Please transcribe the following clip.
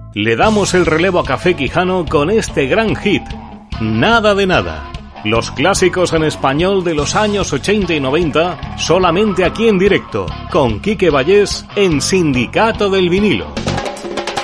Le damos el relevo a Café Quijano con este gran hit, Nada de Nada. Los clásicos en español de los años 80 y 90, solamente aquí en directo, con Quique Vallés en Sindicato del Vinilo.